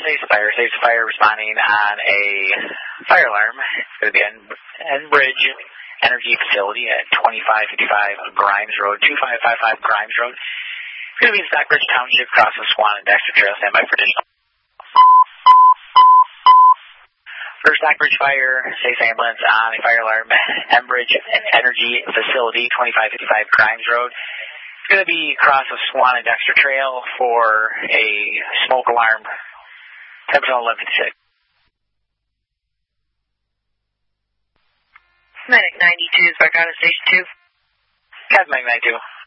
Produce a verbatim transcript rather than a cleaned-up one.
Safe Fire. Safe Fire responding on a fire alarm. It's going to be on Enbridge Energy Facility at twenty-five fifty-five Grimes Road, two five five five Grimes Road. It's going to be in Stockbridge Township, across the Swan and Dexter Trail. Stand by for additional. For Stockbridge Fire, Safe Ambulance on a fire alarm, Enbridge Energy Facility, twenty-five fifty-five Grimes Road. It's going to be across the Swan and Dexter Trail for a smoke alarm. Temperature eleven fifty-six. Medic ninety-two is back out of Station two. Cosmic ninety-two.